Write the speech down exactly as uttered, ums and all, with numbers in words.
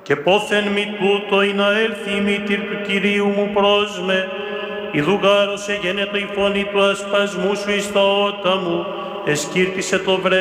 Και πόθεν μη τούτο ή να έλθει η μήτηρ του Κυρίου μου προς με, ιδουγάρωσε γένετο η φωνή του ασπασμού σου εις τα ότα μου, εσκύρτησε το βρέφος